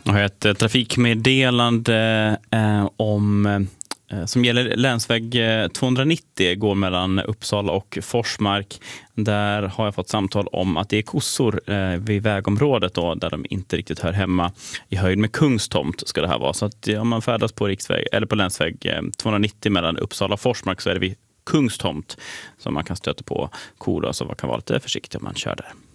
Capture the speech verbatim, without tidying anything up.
Jag har ett eh, trafikmeddelande eh, om eh, som gäller länsväg eh, tvåhundranittio, går mellan Uppsala och Forsmark. Där har jag fått samtal om att det är kossor eh, vid vägområdet då, där de inte riktigt hör hemma. I höjd med Kungstomt ska det här vara. Så att om man färdas på riksväg eller på länsväg eh, tvåhundranittio mellan Uppsala och Forsmark så är det vid Kungstomt som man kan stöta på kor, så man kan vara lite försiktig om man kör där.